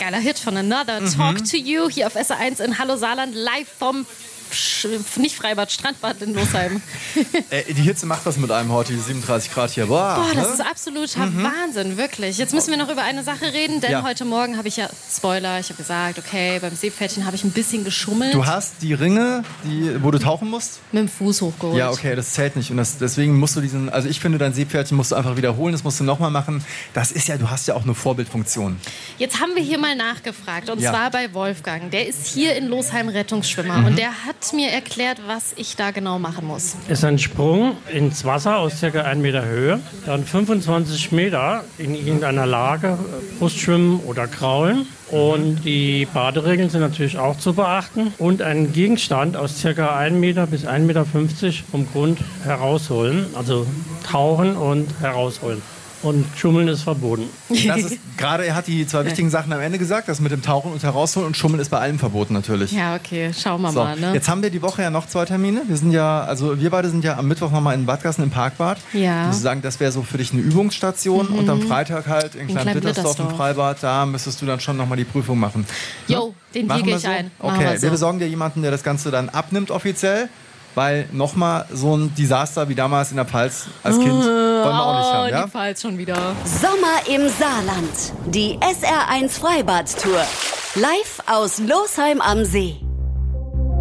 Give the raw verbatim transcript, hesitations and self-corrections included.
geiler Hit von Another, mhm. Talk to You, hier auf S R eins in Hallo Saarland, live vom Sch- nicht Freibad, Strandbad in Losheim. äh, die Hitze macht was mit einem heute, die siebenunddreißig Grad hier. Boah, Boah, das ne? ist absoluter mhm. Wahnsinn, wirklich. Jetzt müssen wir noch über eine Sache reden, denn ja. heute Morgen habe ich ja, Spoiler, ich habe gesagt, okay, beim Seepferdchen habe ich ein bisschen geschummelt. Du hast die Ringe, die, wo du tauchen musst? Mit dem Fuß hochgeholt. Ja, okay, das zählt nicht. Und das, deswegen musst du diesen, also ich finde, dein Seepferdchen musst du einfach wiederholen, das musst du nochmal machen. Das ist ja, du hast ja auch eine Vorbildfunktion. Jetzt haben wir hier mal nachgefragt, und ja. zwar bei Wolfgang. Der ist hier in Losheim Rettungsschwimmer mhm. und der hat mir erklärt, was ich da genau machen muss. Es ist ein Sprung ins Wasser aus ca. ein Meter Höhe, dann fünfundzwanzig Meter in irgendeiner Lage, Brustschwimmen oder Kraulen. Und die Baderegeln sind natürlich auch zu beachten. Und einen Gegenstand aus ca. ein Meter bis ein Meter fünfzig vom Grund herausholen, also tauchen und herausholen. Und Schummeln ist verboten. Das ist gerade, er hat die zwei wichtigen Sachen am Ende gesagt, das mit dem Tauchen und Herausholen, und Schummeln ist bei allem verboten natürlich. Ja, okay, schauen wir so, mal. Ne? Jetzt haben wir die Woche ja noch zwei Termine. Wir sind ja, also wir beide sind ja am Mittwoch nochmal in Bad Gassen im Parkbad. Ja. Ich muss sagen, das wäre so für dich eine Übungsstation. Mhm. Und am Freitag halt in Klein-Blittersdorf im Freibad, da müsstest du dann schon nochmal die Prüfung machen. Jo, ne? Den wiege ich so? ein. Okay, wir, so. wir besorgen dir jemanden, der das Ganze dann abnimmt offiziell. Weil nochmal so ein Desaster wie damals in der Pfalz als Kind wollen wir auch nicht haben. Ja? Die Pfalz schon wieder. Sommer im Saarland. Die S R eins Freibad-Tour. Live aus Losheim am See.